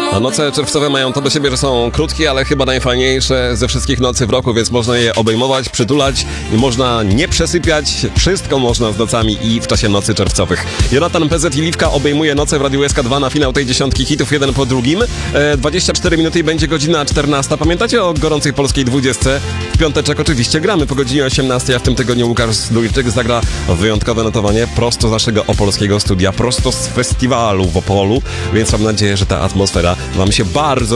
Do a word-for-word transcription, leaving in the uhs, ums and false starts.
A noce czerwcowe mają to do siebie, że są krótkie, ale chyba najfajniejsze ze wszystkich nocy w roku, więc można je obejmować, przytulać i można nie przesypiać. Wszystko można z nocami i w czasie nocy czerwcowych. Jonatan P Z i Liwka obejmuje noce w Radiu S K dwa na finał tej dziesiątki hitów jeden po drugim. E, dwadzieścia cztery minuty i będzie godzina czternasta. Pamiętacie o gorącej polskiej dwudziestce? W piąteczek oczywiście gramy po godzinie osiemnastej, a w tym tygodniu Łukasz Dujczyk zagra wyjątkowe notowanie prosto z naszego opolskiego studia, prosto z festiwalu w Opolu, więc mam nadzieję, że ta atmosfera wam się bardzo